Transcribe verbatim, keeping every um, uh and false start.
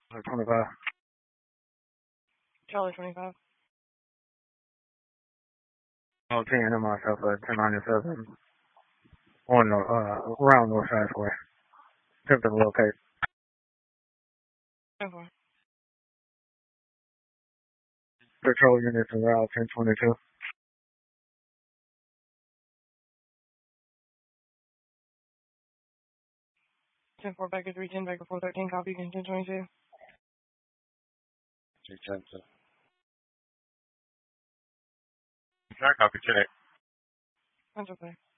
twenty-five. Charlie twenty-five. Oh, ten, I'm myself at ten ninety-seven on the, uh, around North Side. Attempt to locate. Okay. Patrol units in Route ten twenty-two. ten four, Baker three ten, Baker four thirteen, copy, ten twenty-two. two ten, sir. I copy, check. That's okay.